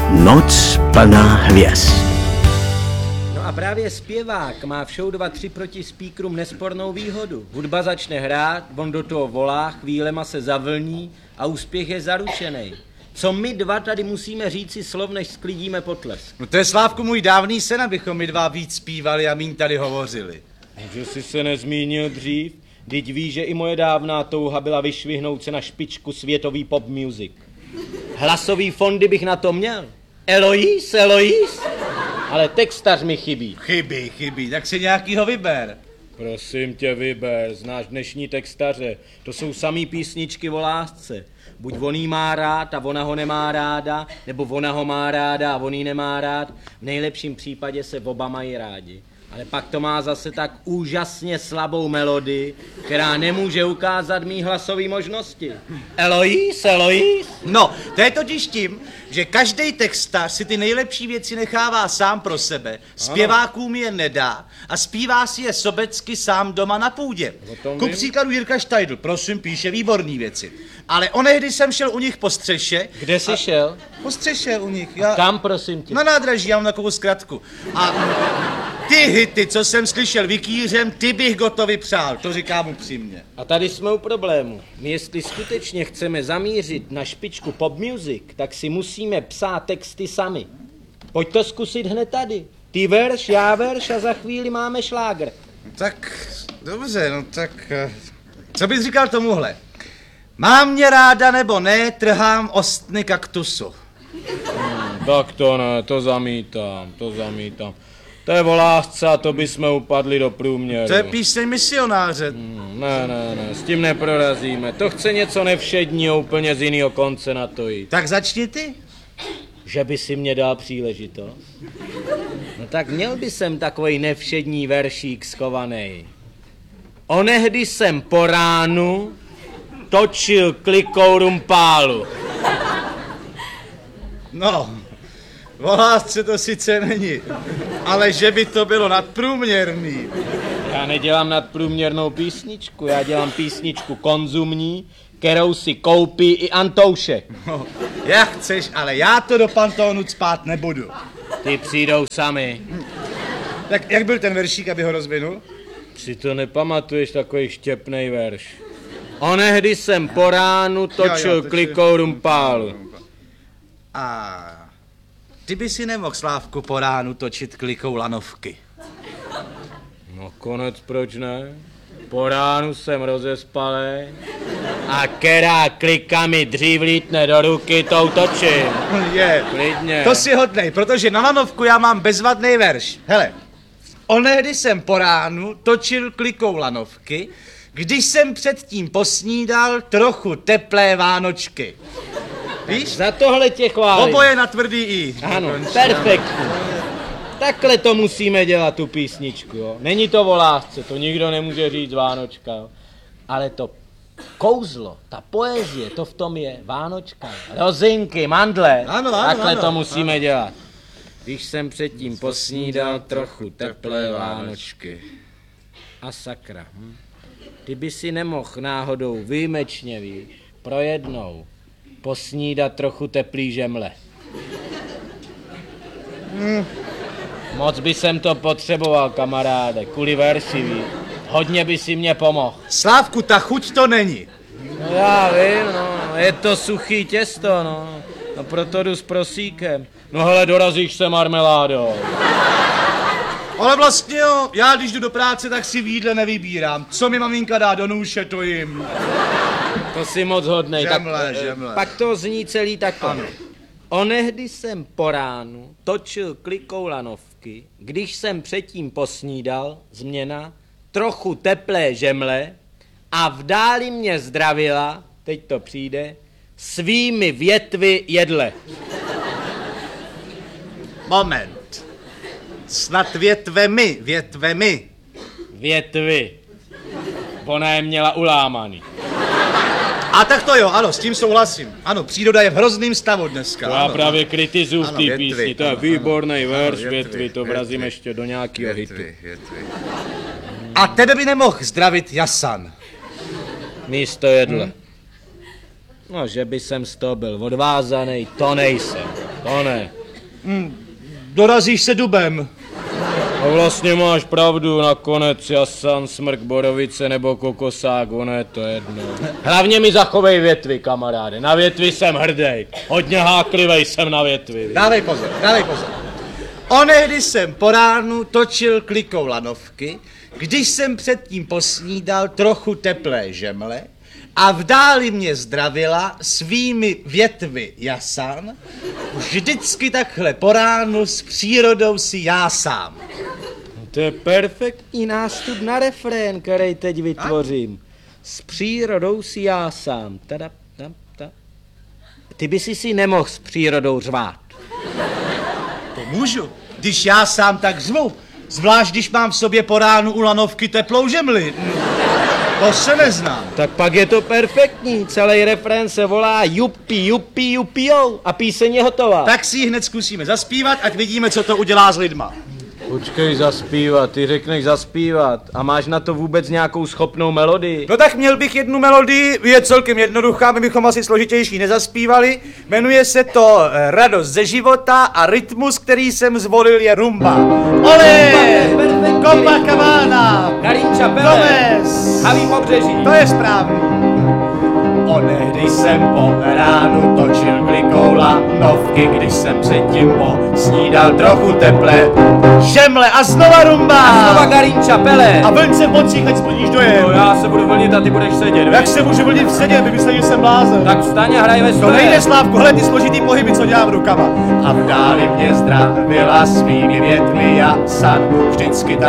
Noc plná hvězd. No a právě zpěvák má v show 2-3 proti speakerům nespornou výhodu. Hudba začne hrát, on do toho volá, chvílema se zavlní a úspěch je zaručený. Co my dva tady musíme říci slov, než sklidíme potlesk? No to je, Slávku, můj dávný sen, abychom my dva víc zpívali a míň tady hovořili. Že jsi se nezmínil dřív? Vždyť víš, že i moje dávná touha byla vyšvihnout se na špičku světový pop music. Hlasový fondy bych na to měl. Eloise. Ale textař mi chybí. Chybí, tak si nějakýho vyber. Prosím tě, vyber, znáš dnešní textaře. To jsou samý písničky o lásce. Buď on jí má rád a ona ho nemá ráda, nebo ona ho má ráda a on jí nemá rád. V nejlepším případě se oba mají rádi. Ale pak to má zase tak úžasně slabou melodii, která nemůže ukázat mý hlasové možnosti. Eloise. No, to je totiž tím, že každý textař si ty nejlepší věci nechává sám pro sebe, zpěvákům je nedá a zpívá si je sobecky sám doma na půdě. Ku příkladu Jirka Štajdl, prosím, píše výborný věci. Ale onehdy jsem šel u nich po střeše. Kde jsi šel? Po střeše u nich. Kam, prosím tě? Na nádraží, já mám takovou zkratku. A ty hity, co jsem slyšel Vikýřem, ty bych gotovi přál, to říkám upřímně. A tady jsme u problému. My jestli skutečně chceme zamířit na špičku pop music, tak si musíme psát texty sami. Pojď to zkusit hned tady. Ty verš, já verš a za chvíli máme šlágr. Tak, dobře, no tak, co bys říkal tomuhle? Mám mě ráda nebo ne, trhám ostny kaktusu. Tak to ne, to zamítám. To je o lásce a to bychom upadli do průměru. To je píseň Misionáře. Ne, s tím neprorazíme. To chce něco nevšedního, úplně z jiného konce na to jít. Tak začni ty. Že by si mě dal příležitost? No tak měl by jsem takovej nevšední veršík schovaný. Onehdy jsem po ránu točil klikou rumpálu. No, o lásce to sice není, ale že by to bylo nadprůměrný. Já nedělám nadprůměrnou písničku, já dělám písničku konzumní, kterou si koupí i Antoušek. No, jak chceš, ale já to do pantónu cpát nebudu. Ty přijdou sami. Tak jak byl ten veršík, aby ho rozvinul? Si to nepamatuješ, takový štěpnej verš. Onehdy jsem po ránu točil klikou rumpálu. A ty by si nemohl, Slávku, po ránu točit klikou lanovky. No konec, proč ne? Po ránu jsem rozespalej a která klika mi dřív lítne do ruky, tou točím. Je, klidně. To si hodnej, protože na lanovku já mám bezvadný verš. Hele, onehdy jsem po ránu točil klikou lanovky, když jsem předtím posnídal trochu teplé vánočky. Víš? Za tohle tě chválím. Oboje na tvrdý I. Ano, perfektní. Takhle to musíme dělat, tu písničku, jo. Není to o lásce, to nikdo nemůže říct Vánočka, jo. Ale to kouzlo, ta poezie, to v tom je Vánočka. Rozinky, mandle, takhle to musíme dělat. Když jsem předtím posnídal trochu teplé Vánočky. A sakra, ty by si nemohl náhodou výjimečně, víš, pro jednou posnídat trochu teplý žemle. Moc by jsem to potřeboval, kamaráde, kvůli verši, víš. Hodně by si mě pomohl. Slávku, ta chuť to není. No já vím, no, je to suchý těsto, no. No proto jdu s prosíkem. No hele, dorazíš se marmeládou. Ale vlastně jo, já když jdu do práce, tak si v jídle nevybírám. Co mi maminka dá do nůše, to jim. To si moc hodnej. Žemle. Pak to zní celý takhle. Onehdy jsem po ránu točil klikou lanovky, když jsem předtím posnídal, změna, trochu teplé žemle a v dáli mě zdravila, teď to přijde, svými větvy jedle. Moment. Snad větvemi. Větvy. Ona je měla ulámaný. A tak to jo, ano, s tím souhlasím. Ano, příroda je v hrozným stavu dneska. To já právě kritizuju v té větvy, písni, to je výborný verš, ano, větvy, to vrazím ještě do nějakého hitu. A tebe by nemohl zdravit Jasan. Místo jedle. No, že by jsem z toho byl odvázaný, to nejsem, to ne. Dorazíš se dubem. A vlastně máš pravdu, nakonec jasan, smrk, borovice nebo kokosák, ono je to jedno. Hlavně mi zachovej větvy, kamaráde, na větvi jsem hrdej, hodně háklivej jsem na větvi. Dávej pozor, dávej pozor. Onehdy jsem po ránu točil klikou lanovky, když jsem předtím posnídal trochu teplé žemle a v dáli mě zdravila svými větvy jasan, vždycky takhle po ránu s přírodou si já sám. To je perfektní nástup na refrén, který teď vytvořím. S přírodou si já sám. Tada, tam, ta. Ty by si nemohl s přírodou řvát. To můžu, když já sám tak řvu. Zvlášť, když mám v sobě po ránu u lanovky teplou žemli. To se neznám. Tak pak je to perfektní. Celý refrén se volá Jupi, jupi, jupijou a píseň je hotová. Tak si ji hned zkusíme zaspívat, ať vidíme, co to udělá s lidma. Počkej, zaspívat, ty řekneš zaspívat. A máš na to vůbec nějakou schopnou melodii? No tak měl bych jednu melodii, je celkem jednoduchá, my bychom asi složitější nezaspívali. Jmenuje se to Radost ze života a rytmus, který jsem zvolil, je rumba. Ole! Copacabana! Garinča, Gomez! Haví pobřeží. To je správný. Onehdy jsem po ránu točil klikou lanovky, když jsem předtím snídal trochu teple. Žemle a znova rumba! A znova Garinča, Pele. A vlň se pocích, ať splníš dojem. No, já se budu vlnit a ty budeš sedět. Jak se můžu vlnit v sedě, vymyslel, že jsem blázen. Tak vstaň a hraj ve To stoje. nejde, Slávku, hele ty složitý pohyby, co dělám rukama. A v dáli mě zdravila svými větmi jasan, vždycky tak